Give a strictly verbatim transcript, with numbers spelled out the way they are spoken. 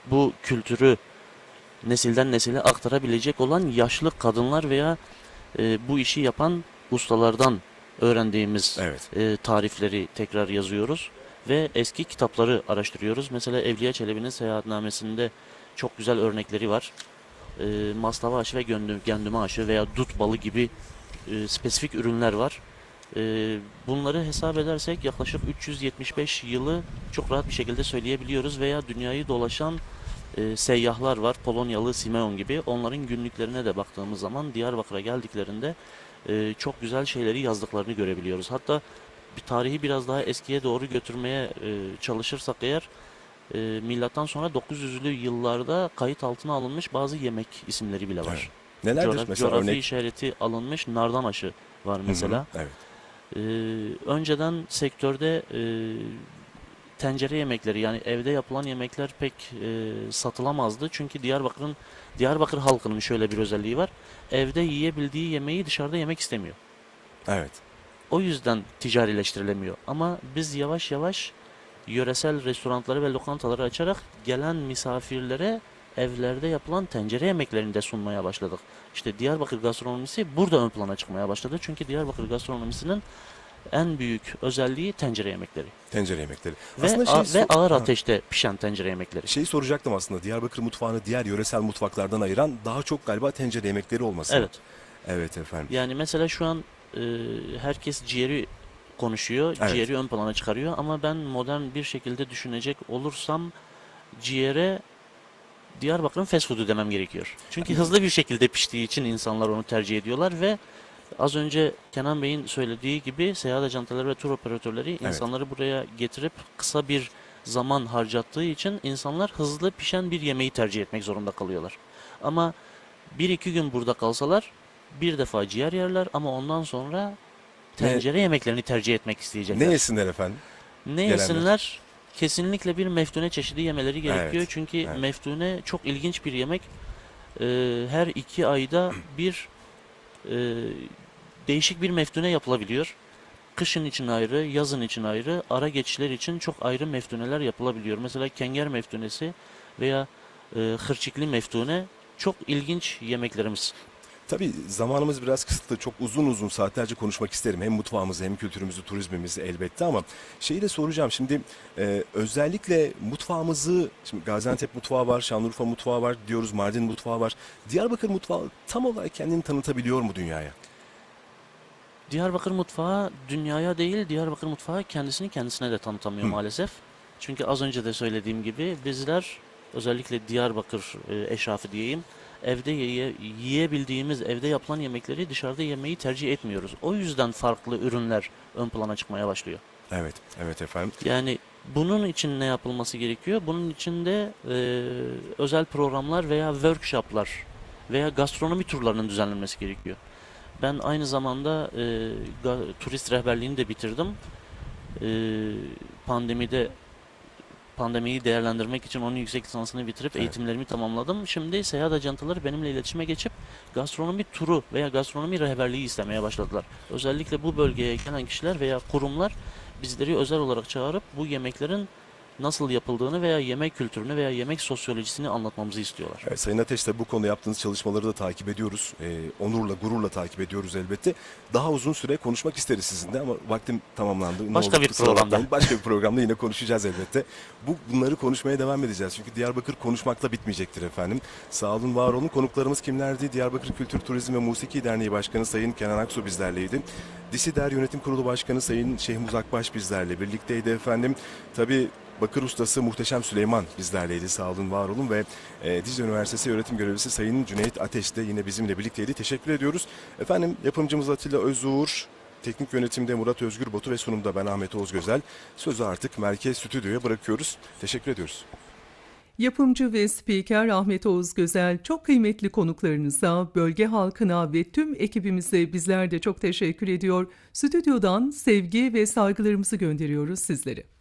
bu kültürü nesilden nesile aktarabilecek olan yaşlı kadınlar veya e, bu işi yapan ustalardan öğrendiğimiz Evet. e, tarifleri tekrar yazıyoruz ve eski kitapları araştırıyoruz. Mesela Evliya Çelebi'nin seyahatnamesinde çok güzel örnekleri var. E, Maslava aşı ve göndü- gendüme aşı veya dut balı gibi e, spesifik ürünler var. E, bunları hesap edersek yaklaşık üç yüz yetmiş beş yılı çok rahat bir şekilde söyleyebiliyoruz veya dünyayı dolaşan e, seyyahlar var. Polonyalı Simeon gibi. Onların günlüklerine de baktığımız zaman Diyarbakır'a geldiklerinde e, çok güzel şeyleri yazdıklarını görebiliyoruz. Hatta bir tarihi biraz daha eskiye doğru götürmeye e, çalışırsak eğer e, milattan sonra dokuz yüzlü yıllarda kayıt altına alınmış bazı yemek isimleri bile Evet. var. Nelerdir Coğraf, mesela coğrafi örnek? işareti alınmış nardan aşı var Hı hı. mesela. Evet. E, önceden sektörde e, tencere yemekleri yani evde yapılan yemekler pek e, satılamazdı. Çünkü Diyarbakır'ın Diyarbakır halkının şöyle bir özelliği var. Evde yiyebildiği yemeği dışarıda yemek istemiyor. Evet. O yüzden ticarileştirilemiyor. Ama biz yavaş yavaş yöresel restoranları ve lokantaları açarak gelen misafirlere evlerde yapılan tencere yemeklerini de sunmaya başladık. İşte Diyarbakır gastronomisi burada ön plana çıkmaya başladı. Çünkü Diyarbakır gastronomisinin en büyük özelliği tencere yemekleri. Tencere yemekleri. Ve Aslında şey ve so- ağır ha, ateşte pişen tencere yemekleri. şeyi soracaktım aslında. Diyarbakır mutfağını diğer yöresel mutfaklardan ayıran daha çok galiba tencere yemekleri olması mı? Evet. Evet efendim. Yani mesela şu an e, herkes ciğeri konuşuyor, Evet. ciğeri ön plana çıkarıyor ama ben modern bir şekilde düşünecek olursam ciğere Diyarbakır'ın fast food'u demem gerekiyor. Çünkü hızlı bir şekilde piştiği için insanlar onu tercih ediyorlar ve az önce Kenan Bey'in söylediği gibi seyahat ajantaları ve tur operatörleri Evet. insanları buraya getirip kısa bir zaman harcattığı için insanlar hızlı pişen bir yemeği tercih etmek zorunda kalıyorlar. Ama bir iki gün burada kalsalar bir defa ciğer yerler ama ondan sonra Ne tencere yemeklerini tercih etmek ne isteyecekler. yesinler efendim Ne gelenler? yesinler? Kesinlikle bir meftune çeşidi yemeleri gerekiyor. Evet. Çünkü Evet. meftune çok ilginç bir yemek. Ee, her iki ayda bir e, değişik bir meftune yapılabiliyor. Kışın için ayrı, yazın için ayrı, ara geçişler için çok ayrı meftuneler yapılabiliyor. Mesela kenger meftunesi veya e, hırçıklı meftune çok ilginç yemeklerimiz. Tabii zamanımız biraz kısıtlı. Çok uzun uzun saatlerce konuşmak isterim. Hem mutfağımızı hem kültürümüzü, turizmimizi elbette ama şeyi de soracağım. Şimdi e, özellikle mutfağımızı, şimdi Gaziantep mutfağı var, Şanlıurfa mutfağı var diyoruz, Mardin mutfağı var. Diyarbakır mutfağı tam olarak kendini tanıtabiliyor mu dünyaya? Diyarbakır mutfağı dünyaya değil, Diyarbakır mutfağı kendisini kendisine de tanıtamıyor Hı, maalesef. Çünkü az önce de söylediğim gibi bizler özellikle Diyarbakır e, eşrafı diyeyim, evde yiye- yiyebildiğimiz evde yapılan yemekleri dışarıda yemeyi tercih etmiyoruz. O yüzden farklı ürünler ön plana çıkmaya başlıyor. evet, evet efendim. Yani bunun için ne yapılması gerekiyor? Bunun için de e, özel programlar veya workshoplar veya gastronomi turlarının düzenlenmesi gerekiyor. Ben aynı zamanda e, ga- turist rehberliğini de bitirdim. E, pandemide pandemiyi değerlendirmek için onun yüksek lisansını bitirip Evet. eğitimlerimi tamamladım. Şimdi seyahat ajantaları benimle iletişime geçip gastronomi turu veya gastronomi rehberliği istemeye başladılar. Özellikle bu bölgeye gelen kişiler veya kurumlar bizleri özel olarak çağırıp bu yemeklerin nasıl yapıldığını veya yemek kültürünü veya yemek sosyolojisini anlatmamızı istiyorlar. Evet, Sayın Ateş tabii bu konuda yaptığınız çalışmaları da takip ediyoruz. Ee, onurla, gururla takip ediyoruz elbette. Daha uzun süre konuşmak isteriz sizinle ama vaktim tamamlandı. Ne Başka olur bir kusura programda. bakmayın. Başka bir programda yine konuşacağız elbette. Bu bunları konuşmaya devam edeceğiz. Çünkü Diyarbakır konuşmakla bitmeyecektir efendim. Sağ olun, var olun. Konuklarımız kimlerdi? Diyarbakır Kültür Turizm ve Musiki Derneği Başkanı Sayın Kenan Aksu bizlerleydi. Disider Yönetim Kurulu Başkanı Sayın Şehmuz Akbaş bizlerle birlikteydi efendim. Tabii bakır ustası Muhteşem Süleyman bizlerleydi. Sağ olun, var olun ve e, Dicle Üniversitesi öğretim görevlisi Sayın Cüneyt Ateş de yine bizimle birlikteydi. Teşekkür ediyoruz. Efendim yapımcımız Atilla Özuğur, teknik yönetimde Murat Özgür Batu ve sunumda ben Ahmet Oğuz Gözel. Sözü artık Merkez Stüdyo'ya bırakıyoruz. Teşekkür ediyoruz. Yapımcı ve spiker Ahmet Oğuz Gözel, çok kıymetli konuklarınıza, bölge halkına ve tüm ekibimize bizler de çok teşekkür ediyor. Stüdyodan sevgi ve saygılarımızı gönderiyoruz sizlere.